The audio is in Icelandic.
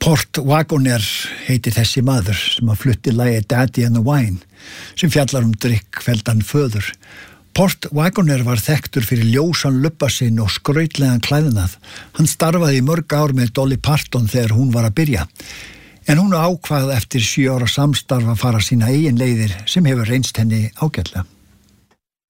Port Wagoner heitir þessi maður sem að flutti lagið Daddy and the Wine sem fjallar drykkfelldan föður. Port Wagoner var þekktur fyrir ljósan lubba sinn og skrautlegan klæðnað. Hann starfaði í mörg ár með Dolly Parton þegar hún var að byrja. En hún ákvað eftir 7 ára samstarf að fara sína eigin leiðir sem hefur reynst henni ágætlega.